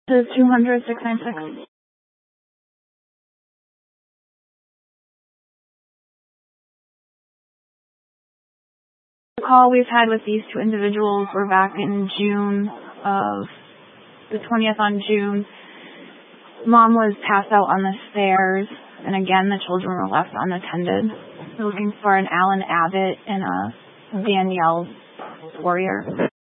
to 200-696. The call we've had with these two individuals were back in June of the 20th on June. Mom was passed out on the stairs, and again, the children were left unattended. We're looking for an Alan Abbott and a Danielle Warrior.